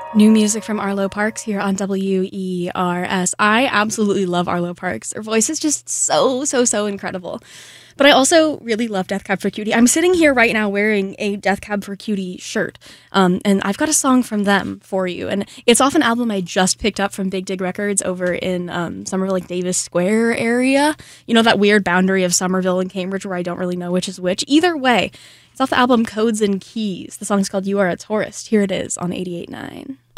New music from Arlo Parks here on WERS. I absolutely love Arlo Parks. Her voice is just so incredible. But I also really love Death Cab for Cutie. I'm sitting here right now wearing a Death Cab for Cutie shirt, and I've got a song from them for you. And it's off an album I just picked up from Big Dig Records over in Somerville, like Davis Square area. You know, that weird boundary of Somerville and Cambridge where I don't really know which is which. Either way, it's off the album Codes and Keys. The song's called You Are a Tourist. Here it is on 88.9.